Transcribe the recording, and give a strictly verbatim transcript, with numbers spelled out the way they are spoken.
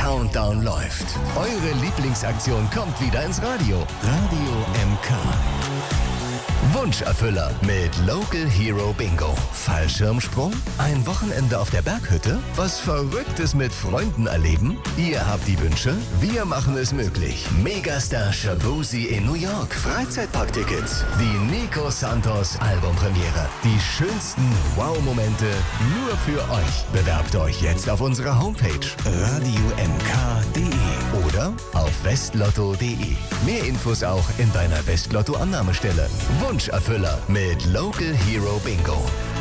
Countdown läuft. Eure Lieblingsaktion kommt wieder ins Radio. Radio M K. Wunscherfüller mit Local Hero Bingo. Fallschirmsprung? Ein Wochenende auf der Berghütte? Was Verrücktes mit Freunden erleben? Ihr habt die Wünsche? Wir machen es möglich. Megastar Shaboozey in New York. Freizeitparktickets. Die Nico Santos Albumpremiere. Die schönsten Wow-Momente nur für euch. Bewerbt euch jetzt auf unserer Homepage radio m k punkt d e oder auf westlotto punkt d e. Mehr Infos auch in deiner Westlotto-Annahmestelle. Wunscherfüller mit Local Hero Bingo.